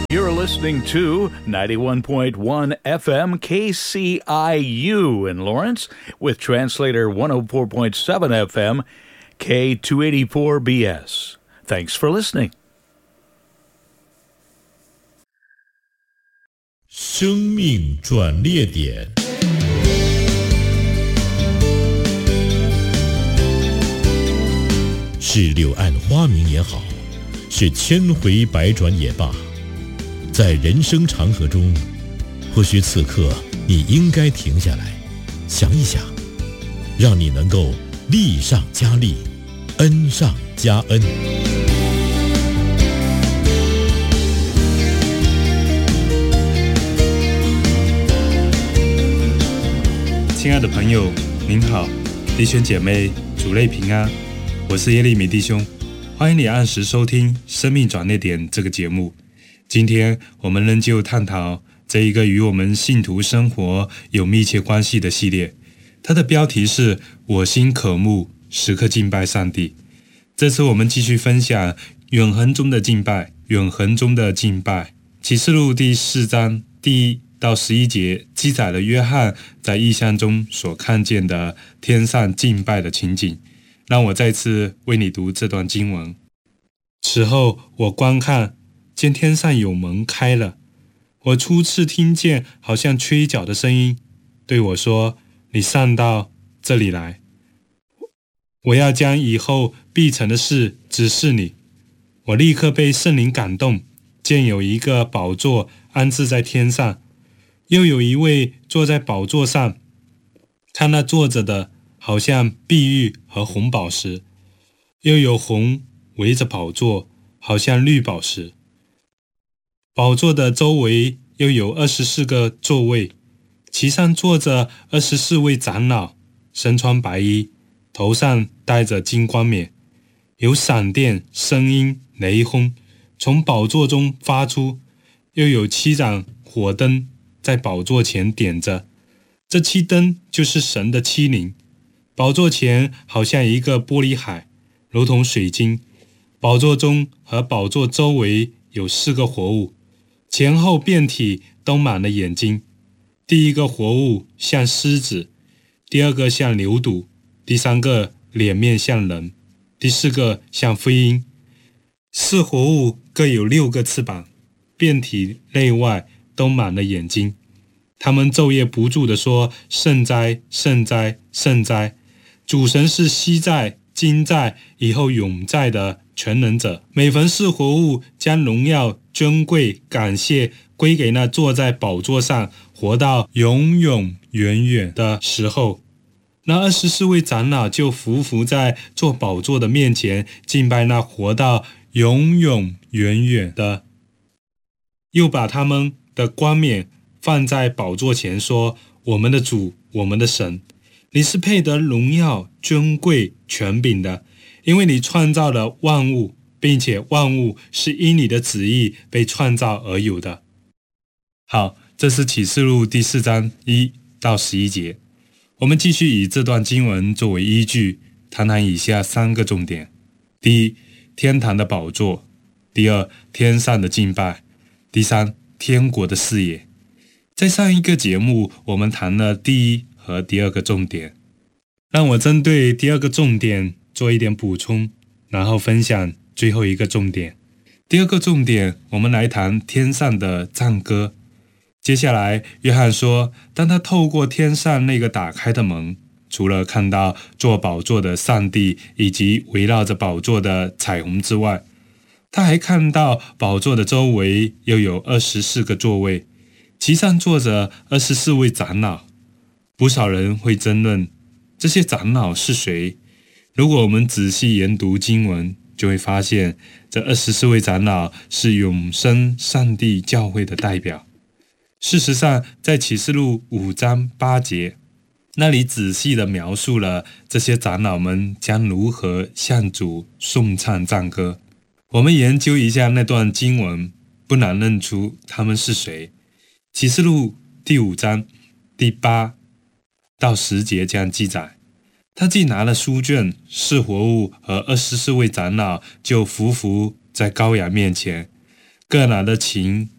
You're listening to 91.1 FM KCIU in Lawrence with translator 104.7 FM K284BS. Thanks for listening. 生命转捩点，是柳暗花明也好，是千回百转也罢，在人生长河中，或许此刻你应该停下来，想一想，让你能够力上加力，恩上加恩。 亲爱的朋友，您好，弟兄姐妹，主内平安，我是耶利米弟兄，欢迎你按时收听《生命转捩点》这个节目。今天我们仍旧探讨这一个与我们信徒生活有密切关系的系列，它的标题是我心渴慕，时刻敬拜上帝。这次我们继续分享永恒中的敬拜，永恒中的敬拜。启示录第4章第1到11节记载了约翰在异象中所看见的天上敬拜的情景。让我再次为你读这段经文。此后我观看，见天上有门开了，我初次听见好像吹角的声音，对我说：你上到这里来，我要将以后必成的事指示你。我立刻被圣灵感动，见有一个宝座安置在天上，又有一位坐在宝座上，看那坐着的好像碧玉和红宝石，又有红围着宝座，好像绿宝石。宝座的周围又有24个座位，其上坐着24位长老，身穿白衣，头上戴着金冠冕。有闪电、声音、雷轰从宝座中发出，又有7盏火灯在宝座前点着，这7灯就是神的7灵。宝座前好像一个玻璃海，如同水晶。宝座中和宝座周围有4个活物，前后遍体都满了眼睛。第一个活物像狮子，第二个像牛犊，第三个脸面像人，第4个像飞鹰。4活物各有6个翅膀，遍体内外都满了眼睛。他们昼夜不住地说：圣哉，圣哉，圣哉！主神是昔在、今在、以后永在的全能者。每逢4活物将荣耀、尊贵、感谢归给那坐在宝座上活到永永远远的时候，那24位长老就匍匐在坐宝座的面前，敬拜那活到永永远远的，又把他们的冠冕放在宝座前，说：我们的主，我们的神，你是配得荣耀、尊贵、权柄的，因为你创造了万物，并且万物是因你的旨意被创造而有的。好，这是启示录第4章1到11节。我们继续以这段经文作为依据，谈谈以下3个重点。第一，天堂的宝座；第二，天上的敬拜；第三，天国的视野。在上一个节目，我们谈了第一和第二个重点，让我针对第二个重点做一点补充，然后分享最后一个重点。第二个重点，我们来谈天上的赞歌。接下来约翰说，当他透过天上那个打开的门，除了看到坐宝座的上帝以及围绕着宝座的彩虹之外，他还看到宝座的周围又有24个座位，其上坐着24位长老。不少人会争论这些长老是谁。如果我们仔细研读经文，就会发现这24位长老是永生上帝教会的代表。事实上，在启示录5章8节，那里仔细地描述了这些长老们将如何向主颂唱赞歌。我们研究一下那段经文，不难认出他们是谁。启示录第5章第8到10节这样记载：他既拿了书卷，4活物和24位长老就匍匐在羔羊面前，各拿了琴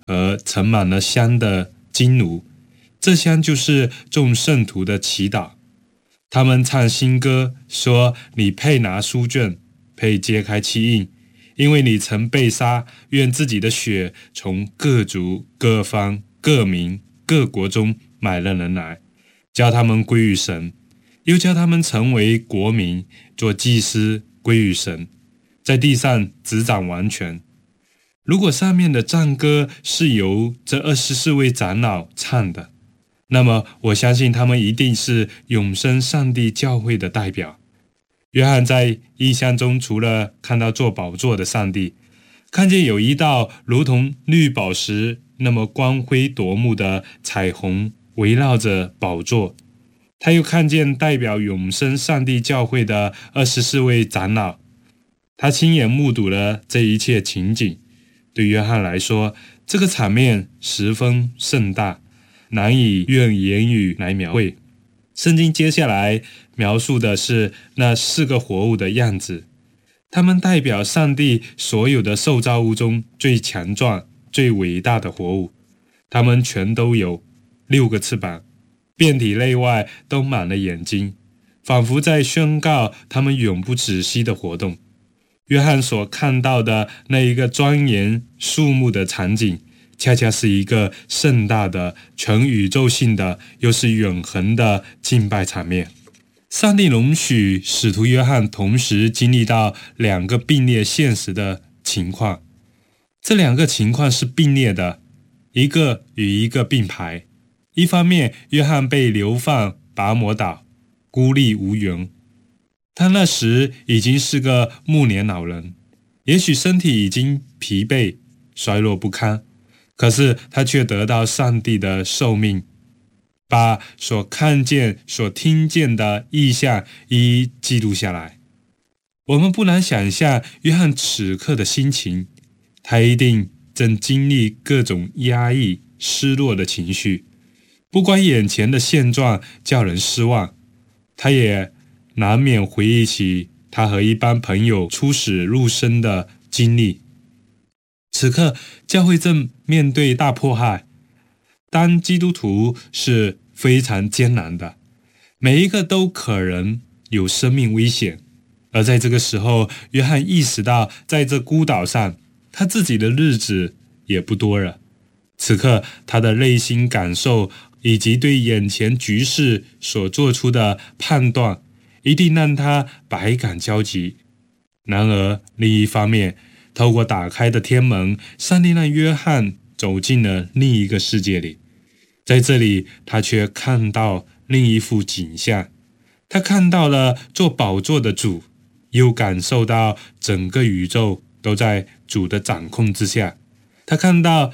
和盛满了香的金炉，这香就是众圣徒的祈祷。他们唱新歌，说你配拿书卷，配揭开七印，因为你曾被杀，愿自己的血从各族、各方、各民、各国中买了人来，叫他们归于神，又叫他们成为国民，做祭司归于神，在地上执掌完全。如果上面的赞歌是由这24位长老唱的，那么我相信他们一定是永生上帝教会的代表。约翰在异象中除了看到坐宝座的上帝，看见有一道如同绿宝石那么光辉夺目的彩虹围绕着宝座，他又看见代表永生上帝教会的24位长老。他亲眼目睹了这一切情景，对约翰来说，这个场面十分盛大，难以用言语来描绘。圣经接下来描述的是那4个活物的样子，他们代表上帝所有的受造物中最强壮、最伟大的活物。他们全都有6个翅膀，遍体内外都满了眼睛，仿佛在宣告他们永不止息的活动。约翰所看到的那一个庄严肃穆的场景，恰恰是一个盛大的、全宇宙性的，又是永恒的敬拜场面。上帝容许使徒约翰同时经历到2个并列现实的情况，这2个情况是并列的，一个与一个并排。一方面，约翰被流放拔摩岛，孤立无援。他那时已经是个暮年老人，也许身体已经疲惫衰弱不堪，可是他却得到上帝的受命，把所看见所听见的异象一一记录下来。我们不难想象约翰此刻的心情，他一定正经历各种压抑失落的情绪，不管眼前的现状叫人失望，他也难免回忆起他和一帮朋友出死入生的经历。此刻教会正面对大迫害，当基督徒是非常艰难的，每一个都可能有生命危险。而在这个时候，约翰意识到在这孤岛上他自己的日子也不多了。此刻他的内心感受以及对眼前局势所做出的判断，一定让他百感交集。然而另一方面，透过打开的天门，上帝让约翰走进了另一个世界里。在这里，他却看到另一幅景象，他看到了做宝座的主，又感受到整个宇宙都在主的掌控之下。他看到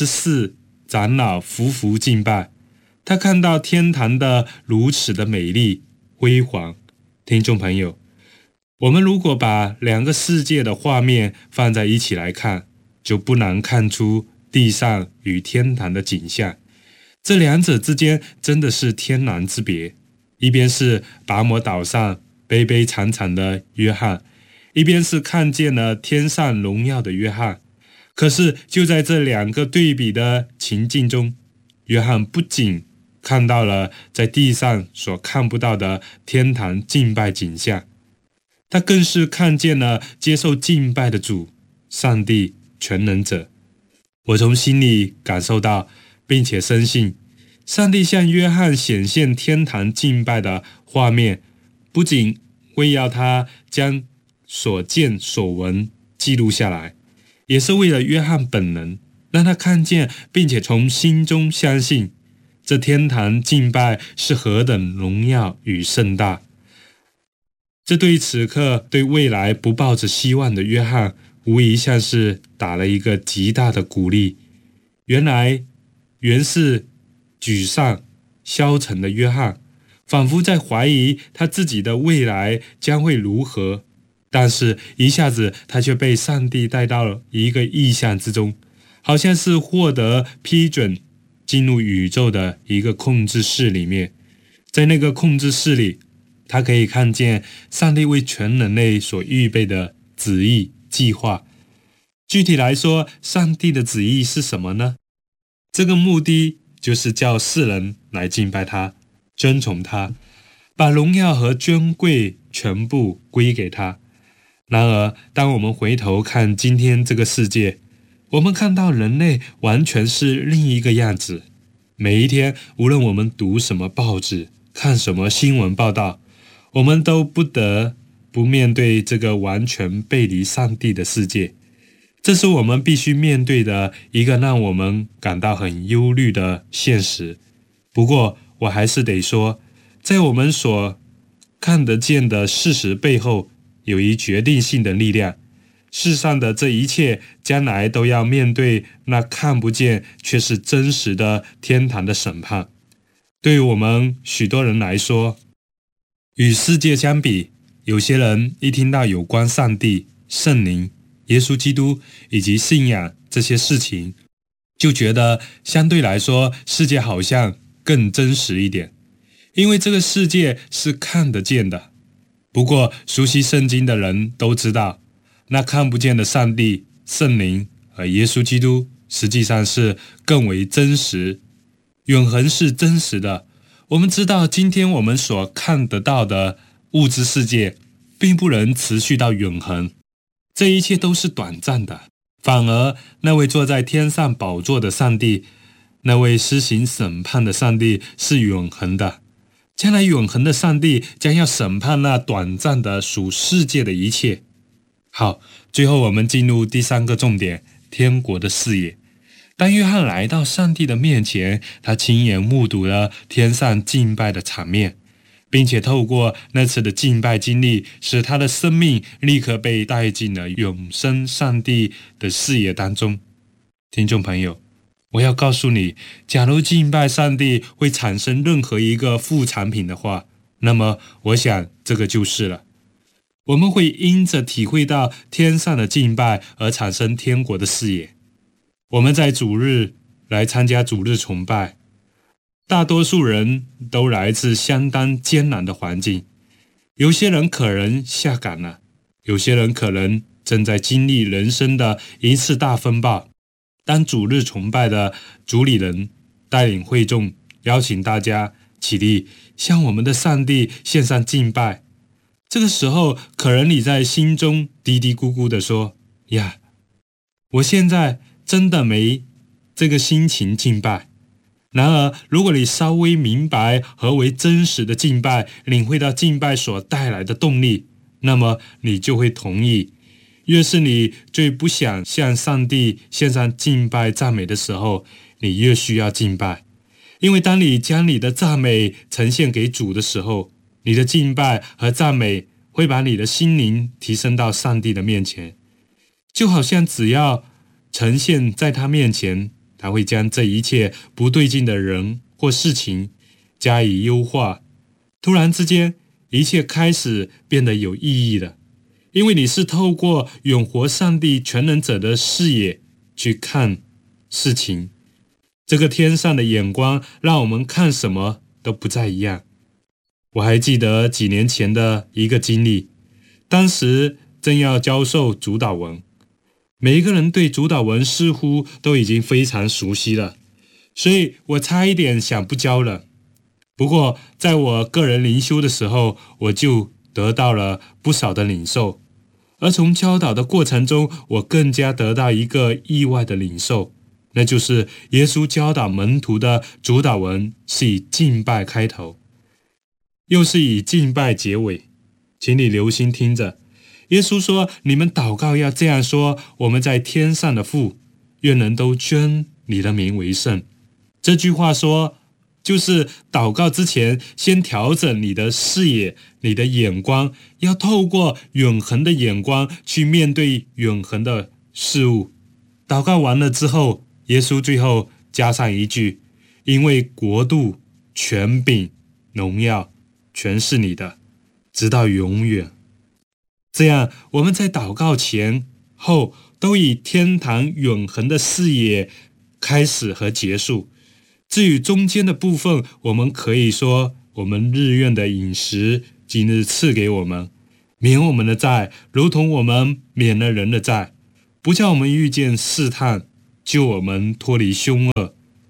24长老匍匐敬拜，他看到天堂的如此的美丽辉煌。听众朋友，我们如果把2个世界的画面放在一起来看，就不难看出地上与天堂的景象。这2者之间真的是天壤之别，一边是拔摩岛上悲悲惨惨的约翰，一边是看见了天上荣耀的约翰。可是就在这2个对比的情境中，约翰不仅看到了在地上所看不到的天堂敬拜景象，他更是看见了接受敬拜的主，上帝全能者。我从心里感受到并且深信，上帝向约翰显现天堂敬拜的画面，不仅为要他将所见所闻记录下来，也是为了约翰本人，让他看见并且从心中相信这天堂敬拜是何等荣耀与盛大。这对此刻对未来不抱着希望的约翰，无疑像是打了一个极大的鼓励。原是沮丧消沉的约翰，仿佛在怀疑他自己的未来将会如何，但是一下子他却被上帝带到了一个异象之中，好像是获得批准进入宇宙的一个控制室里面。在那个控制室里，他可以看见上帝为全人类所预备的旨意计划。具体来说，上帝的旨意是什么呢？ 这个目的就是叫世人来敬拜他，尊崇他，把荣耀和尊贵全部归给他。然而，当我们回头看今天这个世界，我们看到人类完全是另一个样子。每一天，无论我们读什么报纸，看什么新闻报道，我们都不得不面对这个完全背离上帝的世界。这是我们必须面对的一个让我们感到很忧虑的现实。不过，我还是得说，在我们所看得见的事实背后，有一决定性的力量。世上的这一切将来都要面对那看不见却是真实的天堂的审判。对于我们许多人来说，与世界相比，有些人一听到有关上帝、圣灵、耶稣基督以及信仰这些事情，就觉得相对来说世界好像更真实一点，因为这个世界是看得见的。不过熟悉圣经的人都知道，那看不见的上帝、圣灵和耶稣基督实际上是更为真实，永恒是真实的。我们知道今天我们所看得到的物质世界并不能持续到永恒，这一切都是短暂的。反而那位坐在天上宝座的上帝，那位施行审判的上帝是永恒的。将来永恒的上帝将要审判那短暂的属世界的一切。好，最后我们进入第三个重点，天国的视野。当约翰来到上帝的面前，他亲眼目睹了天上敬拜的场面，并且透过那次的敬拜经历，使他的生命立刻被带进了永生上帝的视野当中。听众朋友，我要告诉你，假如敬拜上帝会产生任何一个副产品的话，那么我想这个就是了。我们会因着体会到天上的敬拜而产生天国的视野。我们在主日来参加主日崇拜，大多数人都来自相当艰难的环境，有些人可能下岗了，有些人可能正在经历人生的一次大风暴。当主日崇拜的主理人带领会众，邀请大家起立，向我们的上帝献上敬拜。这个时候，可能你在心中嘀嘀咕咕地说：呀，我现在真的没这个心情敬拜。然而，如果你稍微明白何为真实的敬拜，领会到敬拜所带来的动力，那么你就会同意，越是你最不想向上帝献上敬拜赞美的时候，你越需要敬拜。因为当你将你的赞美呈现给主的时候，你的敬拜和赞美会把你的心灵提升到上帝的面前，就好像只要呈现在他面前，他会将这一切不对劲的人或事情加以优化。突然之间，一切开始变得有意义了，因为你是透过永活上帝全能者的视野去看事情。这个天上的眼光让我们看什么都不再一样。我还记得几年前的一个经历，当时正要教授主导文，每一个人对主导文似乎都已经非常熟悉了，所以我差一点想不教了。不过在我个人灵修的时候，我就得到了不少的领受，而从教导的过程中，我更加得到一个意外的领受，那就是耶稣教导门徒的主导文是以敬拜开头，又是以敬拜结尾。请你留心听着，耶稣说，你们祷告要这样说：我们在天上的父，愿人都尊你的名为圣。这句话说，就是祷告之前先调整你的视野，你的眼光，要透过永恒的眼光去面对永恒的事物。祷告完了之后，耶稣最后加上一句：因为国度、权柄、荣耀全是你的，直到永远。这样，我们在祷告前后都以天堂永恒的视野开始和结束。至于中间的部分，我们可以说，我们日愿的饮食今日赐给我们，免我们的债，如同我们免了人的债，不叫我们遇见试探，救我们脱离凶恶。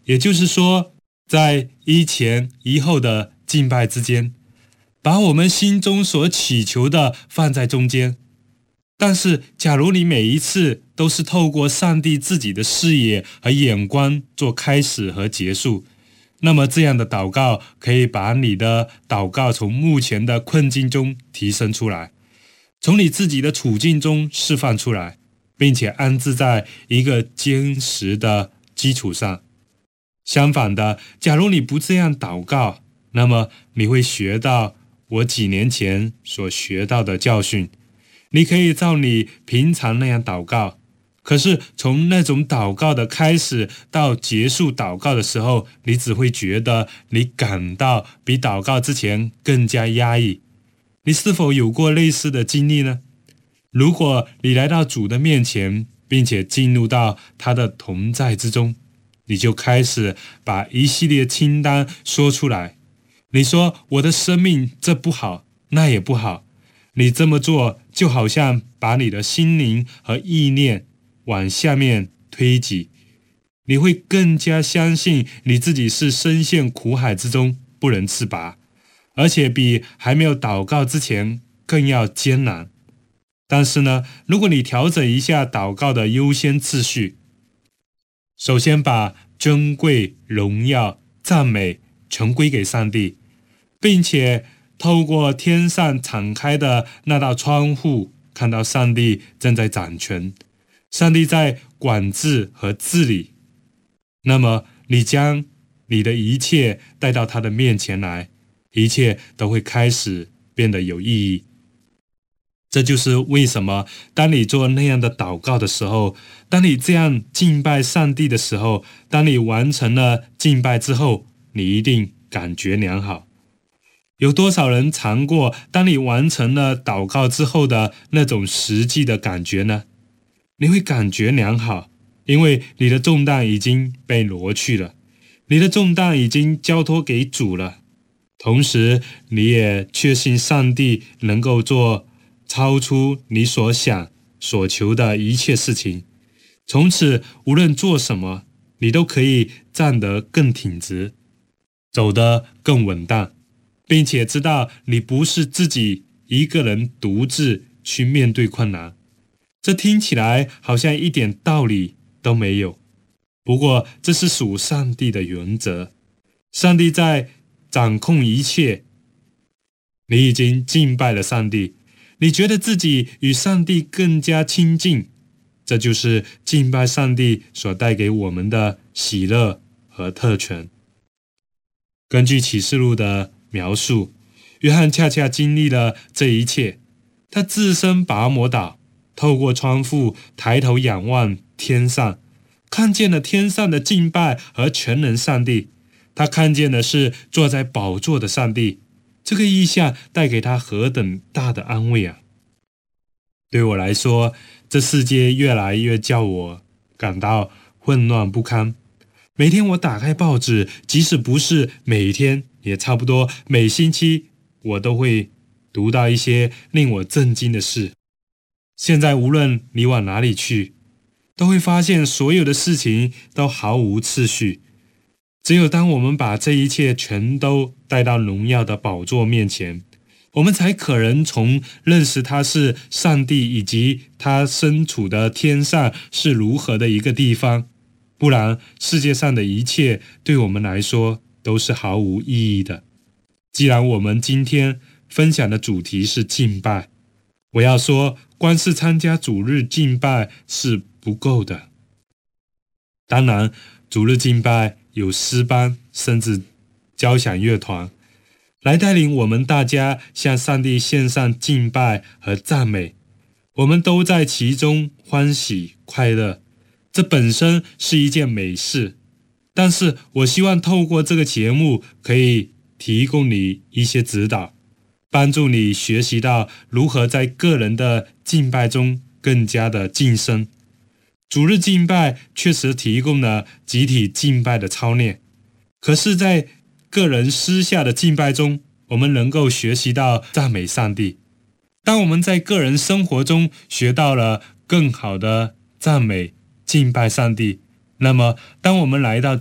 也就是说，在一前一后的敬拜之间，把我们心中所祈求的放在中间。但是假如你每一次都是透过上帝自己的视野和眼光做开始和结束，那么这样的祷告可以把你的祷告从目前的困境中提升出来，从你自己的处境中释放出来，并且安置在一个坚实的基础上。相反的，假如你不这样祷告，那么你会学到我几年前所学到的教训。你可以照你平常那样祷告，可是从那种祷告的开始到结束祷告的时候，你只会觉得你感到比祷告之前更加压抑。你是否有过类似的经历呢？如果你来到主的面前，并且进入到他的同在之中，你就开始把一系列清单说出来。你说我的生命这不好，那也不好。你这么做就好像把你的心灵和意念往下面推挤，你会更加相信你自己是深陷苦海之中不能自拔，而且比还没有祷告之前更要艰难。但是呢，如果你调整一下祷告的优先次序，首先把尊贵、荣耀、赞美全归给上帝，并且透过天上敞开的那道窗户，看到上帝正在掌权，上帝在管制和治理，那么你将你的一切带到他的面前来，一切都会开始变得有意义。这就是为什么当你做那样的祷告的时候，当你这样敬拜上帝的时候，当你完成了敬拜之后，你一定感觉良好。有多少人尝过当你完成了祷告之后的那种实际的感觉呢？你会感觉良好，因为你的重担已经被挪去了，你的重担已经交托给主了，同时你也确信上帝能够做超出你所想所求的一切事情。从此无论做什么，你都可以站得更挺直，走得更稳当，并且知道你不是自己一个人独自去面对困难。这听起来好像一点道理都没有，不过这是属上帝的原则。上帝在掌控一切，你已经敬拜了上帝，你觉得自己与上帝更加亲近，这就是敬拜上帝所带给我们的喜乐和特权。根据启示录的描述，约翰恰恰经历了这一切。他置身拔摩岛，透过窗户抬头仰望天上，看见了天上的敬拜和全能上帝。他看见的是坐在宝座的上帝，这个意象带给他何等大的安慰啊！对我来说，这世界越来越叫我感到混乱不堪。每天我打开报纸，即使不是每天，也差不多每星期，我都会读到一些令我震惊的事。现在无论你往哪里去，都会发现所有的事情都毫无次序。只有当我们把这一切全都带到荣耀的宝座面前，我们才可能从认识他是上帝以及他身处的天上是如何的一个地方。不然世界上的一切对我们来说都是毫无意义的。既然我们今天分享的主题是敬拜，我要说，光是参加主日敬拜是不够的。当然，主日敬拜有诗班甚至交响乐团来带领我们大家向上帝献上敬拜和赞美，我们都在其中欢喜快乐，这本身是一件美事。但是我希望透过这个节目可以提供你一些指导，帮助你学习到如何在个人的敬拜中更加的晋升。主日敬拜确实提供了集体敬拜的操练，可是在个人私下的敬拜中，我们能够学习到赞美上帝。当我们在个人生活中学到了更好的赞美敬拜上帝，那么当我们来到